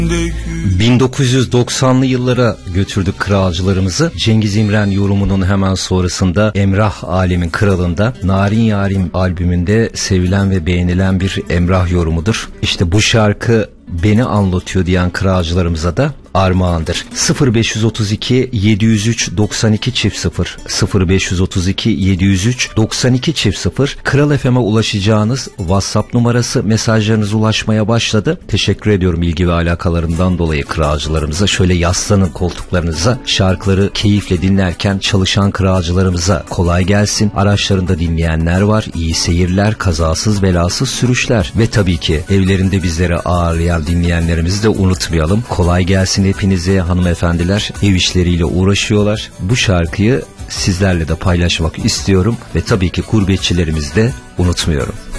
1990'lı yıllara götürdük kralcılarımızı. Cengiz İmren yorumunun hemen sonrasında Emrah Alemin Kralı'nda Narin Yarim albümünde sevilen ve beğenilen bir Emrah yorumudur. İşte bu şarkı beni anlatıyor diyen kralcılarımıza da armağandır. 0532 703 92 0 0532 703 92 0 Kral FM'e ulaşacağınız WhatsApp numarası. Mesajlarınız ulaşmaya başladı. Teşekkür ediyorum ilgi ve alakalarından dolayı kralcılarımıza. Şöyle yaslanın koltuklarınıza. Şarkıları keyifle dinlerken çalışan kralcılarımıza kolay gelsin. Araçlarında dinleyenler var. İyi seyirler, kazasız belasız sürüşler ve tabii ki evlerinde bizleri ağırlayan dinleyenlerimizi de unutmayalım. Kolay gelsin hepinize hanımefendiler. Ev işleriyle uğraşıyorlar. Bu şarkıyı sizlerle de paylaşmak istiyorum ve tabii ki gurbetçilerimizi de unutmuyorum.